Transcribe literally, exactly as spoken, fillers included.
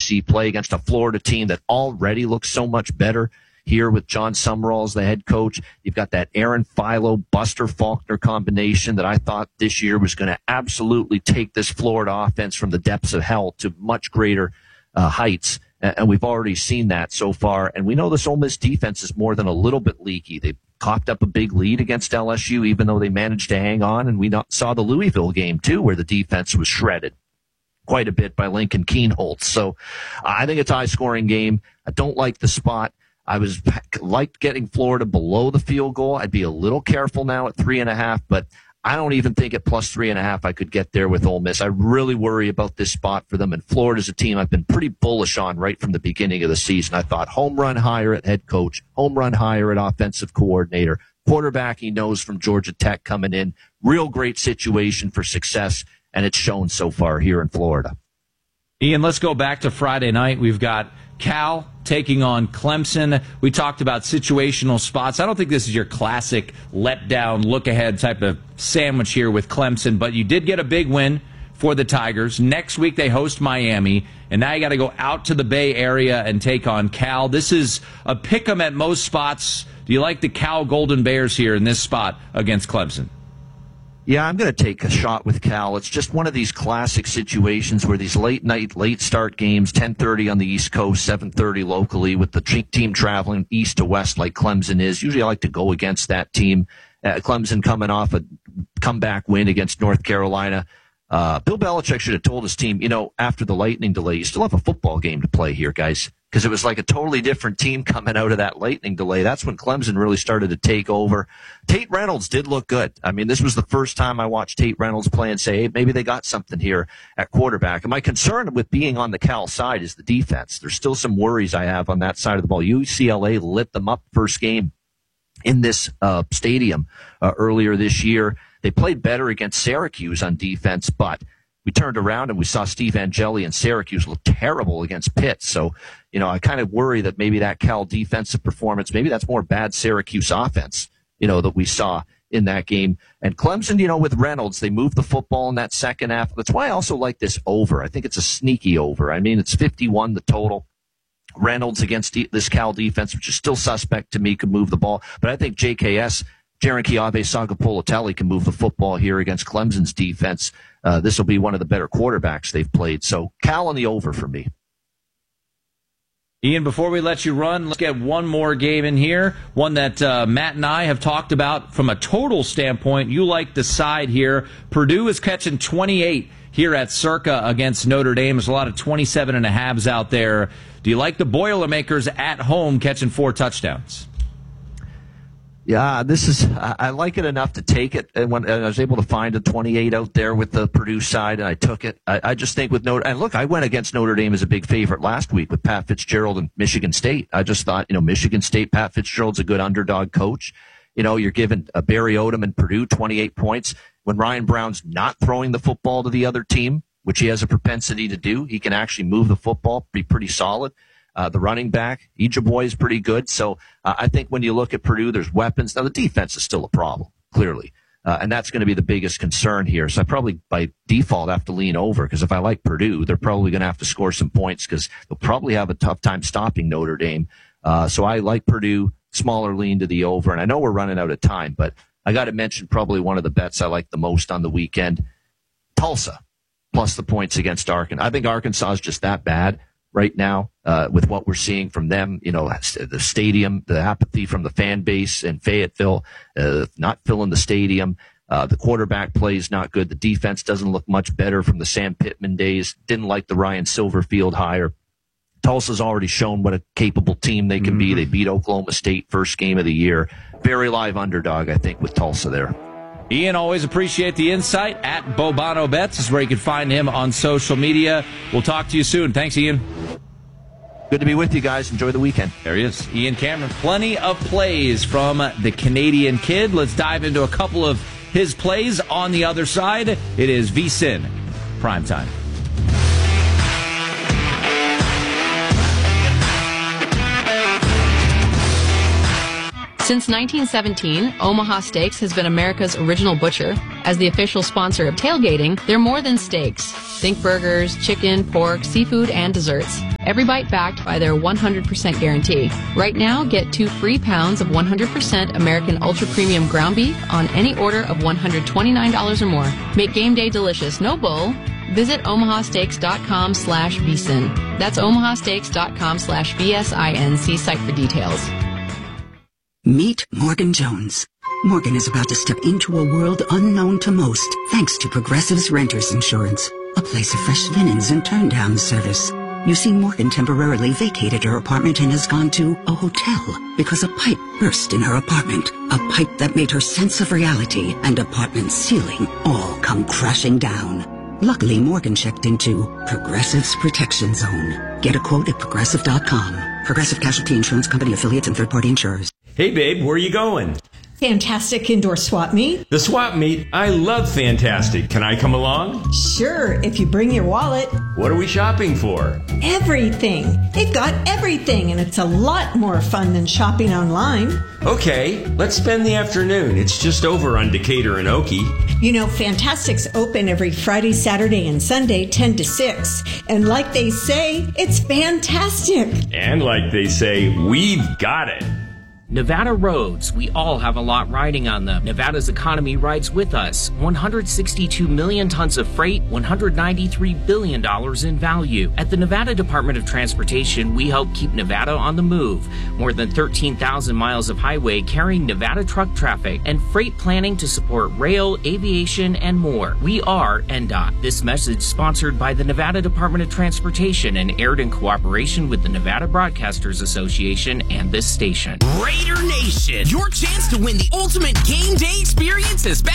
see play against a Florida team that already looks so much better here with John Summerall as the head coach. You've got that Aaron Philo, Buster Faulkner combination that I thought this year was going to absolutely take this Florida offense from the depths of hell to much greater uh, heights. And we've already seen that so far. And we know this Ole Miss defense is more than a little bit leaky. They coughed up a big lead against L S U, even though they managed to hang on. And we not, saw the Louisville game, too, where the defense was shredded quite a bit by Lincoln Keenholz. So I think it's a high-scoring game. I don't like the spot. I was liked getting Florida below the field goal. I'd be a little careful now at three and a half, but I don't even think at plus three and a half I could get there with Ole Miss. I really worry about this spot for them. And Florida's a team I've been pretty bullish on right from the beginning of the season. I thought home run higher at head coach, home run higher at offensive coordinator, quarterback he knows from Georgia Tech coming in. Real great situation for success, and it's shown so far here in Florida. Ian, let's go back to Friday night. We've got Cal taking on Clemson. We talked about situational spots. I don't think this is your classic let-down, look-ahead type of sandwich here with Clemson, but you did get a big win for the Tigers. Next week they host Miami, and now you got to go out to the Bay Area and take on Cal. This is a pick 'em at most spots. Do you like the Cal Golden Bears here in this spot against Clemson? Yeah, I'm going to take a shot with Cal. It's just one of these classic situations where these late night, late start games, ten thirty on the East Coast, seven thirty locally, with the team traveling east to west like Clemson is. Usually I like to go against that team. Uh, Clemson coming off a comeback win against North Carolina. Uh, Bill Belichick should have told his team, you know, after the lightning delay, you still have a football game to play here, guys. Because it was like a totally different team coming out of that lightning delay. That's when Clemson really started to take over. Tate Reynolds did look good. I mean, this was the first time I watched Tate Reynolds play and say, hey, maybe they got something here at quarterback. And my concern with being on the Cal side is the defense. There's still some worries I have on that side of the ball. U C L A lit them up first game in this uh, stadium uh, earlier this year. They played better against Syracuse on defense, but we turned around and we saw Steve Angeli and Syracuse look terrible against Pitt. So, you know, I kind of worry that maybe that Cal defensive performance, maybe that's more bad Syracuse offense, you know, that we saw in that game. And Clemson, you know, with Reynolds, they moved the football in that second half. That's why I also like this over. I think it's a sneaky over. I mean, it's fifty-one the total. Reynolds against this Cal defense, which is still suspect to me, could move the ball. But I think J K S, Jaron Kiave Sagapolatelli, can move the football here against Clemson's defense. Uh, this will be one of the better quarterbacks they've played. So Cal on the over for me. Ian, before we let you run, let's get one more game in here, one that uh, Matt and I have talked about from a total standpoint. You like the side here. Purdue is catching twenty-eight here at Circa against Notre Dame. There's a lot of twenty-seven and a halves out there. Do you like the Boilermakers at home catching four touchdowns? Yeah, this is, I like it enough to take it. And when and I was able to find a twenty-eight out there with the Purdue side, and I took it. I, I just think with Notre, and look, I went against Notre Dame as a big favorite last week with Pat Fitzgerald and Michigan State. I just thought, you know, Michigan State, Pat Fitzgerald's a good underdog coach. You know, you're giving uh, Barry Odom and Purdue twenty-eight points. When Ryan Brown's not throwing the football to the other team, which he has a propensity to do, he can actually move the football, be pretty solid. Uh, the running back, Ejeboy, is pretty good. So uh, I think when you look at Purdue, there's weapons. Now, the defense is still a problem, clearly. Uh, and that's going to be the biggest concern here. So I probably, by default, have to lean over, because if I like Purdue, they're probably going to have to score some points, because they'll probably have a tough time stopping Notre Dame. Uh, so I like Purdue, smaller lean to the over. And I know we're running out of time, but I got to mention probably one of the bets I like the most on the weekend, Tulsa, plus the points against Arkansas. I think Arkansas is just that bad right now, uh, with what we're seeing from them, you know, the stadium, the apathy from the fan base in Fayetteville, uh, not filling the stadium. Uh, the quarterback play is not good. The defense doesn't look much better from the Sam Pittman days. Didn't like the Ryan Silverfield hire. Tulsa's already shown what a capable team they can mm-hmm. be. They beat Oklahoma State first game of the year. Very live underdog, I think, with Tulsa there. Ian, always appreciate the insight. At Bobano Bets is where you can find him on social media. We'll talk to you soon. Thanks, Ian. Good to be with you guys. Enjoy the weekend. There he is, Ian Cameron. Plenty of plays from the Canadian Kid. Let's dive into a couple of his plays on the other side. It is VSiN Primetime. Since nineteen seventeen, Omaha Steaks has been America's original butcher. As the official sponsor of tailgating, they're more than steaks. Think burgers, chicken, pork, seafood, and desserts. Every bite backed by their one hundred percent guarantee. Right now, get two free pounds of one hundred percent American Ultra Premium ground beef on any order of one hundred twenty-nine dollars or more. Make game day delicious, no bull. Visit omahasteaks.com slash vsin. That's omahasteaks.com slash V-S-I-N-C site for details. Meet Morgan Jones. Morgan is about to step into a world unknown to most, thanks to Progressive's Renters Insurance, a place of fresh linens and turn-down service. You see, Morgan temporarily vacated her apartment and has gone to a hotel because a pipe burst in her apartment. A pipe that made her sense of reality and apartment ceiling all come crashing down. Luckily, Morgan checked into Progressive's Protection Zone. Get a quote at progressive dot com. Progressive Casualty Insurance Company affiliates and third-party insurers. Hey, babe, where are you going? Fantastic indoor swap meet. The swap meet? I love Fantastic. Can I come along? Sure, if you bring your wallet. What are we shopping for? Everything. They've got everything, and it's a lot more fun than shopping online. Okay, let's spend the afternoon. It's just over on Decatur and Okie. You know, Fantastic's open every Friday, Saturday, and Sunday, ten to six. And like they say, it's fantastic. And like they say, we've got it. Nevada roads, we all have a lot riding on them. Nevada's economy rides with us. one hundred sixty-two million tons of freight, one hundred ninety-three billion dollars in value. At the Nevada Department of Transportation, we help keep Nevada on the move. More than thirteen thousand miles of highway carrying Nevada truck traffic and freight planning to support rail, aviation, and more. We are N D O T. This message sponsored by the Nevada Department of Transportation and aired in cooperation with the Nevada Broadcasters Association and this station. Raider Nation, your chance to win the ultimate game day experience is back